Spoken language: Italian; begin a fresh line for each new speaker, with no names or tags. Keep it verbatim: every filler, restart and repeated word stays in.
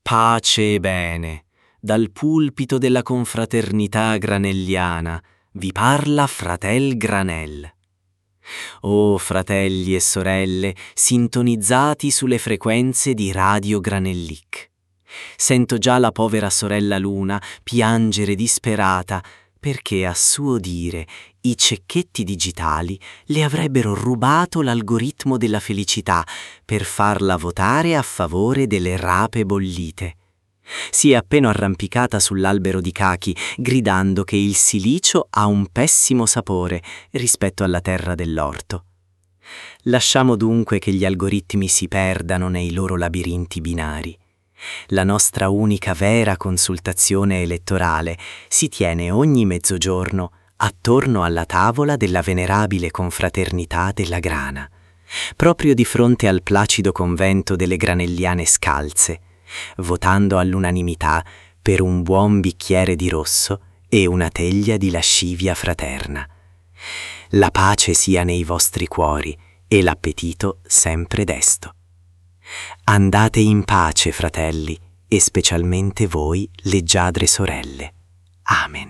Pace e bene, dal pulpito della confraternità granelliana vi parla fratel Granel. Oh fratelli e sorelle, sintonizzati sulle frequenze di Radio Granellic. Sento già la povera sorella Luna piangere disperata perché, a suo dire, i cecchetti digitali le avrebbero rubato l'algoritmo della felicità per farla votare a favore delle rape bollite. Si è appena arrampicata sull'albero di cachi, gridando che il silicio ha un pessimo sapore rispetto alla terra dell'orto. Lasciamo dunque che gli algoritmi si perdano nei loro labirinti binari. La nostra unica vera consultazione elettorale si tiene ogni mezzogiorno attorno alla tavola della venerabile confraternità della grana, proprio di fronte al placido convento delle granelliane scalze, votando all'unanimità per un buon bicchiere di rosso e una teglia di lascivia fraterna. La pace sia nei vostri cuori e l'appetito sempre desto. Andate in pace, fratelli, e specialmente voi, leggiadre sorelle. Amen.